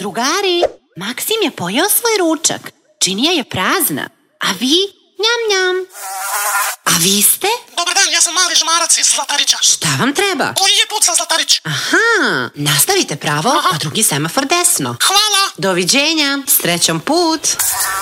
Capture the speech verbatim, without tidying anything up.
Drugari, Maksim je pojeo svoj ručak. Činija je prazna. A vi? Njam, njam. A vi ste? Dobar dan, ja sam mali žmarac iz Zlatarića. Šta vam treba? Koji je put za Zlatarić? Aha, nastavite pravo, Aha. a drugi semafor desno. Hvala. Doviđenja, srećom put.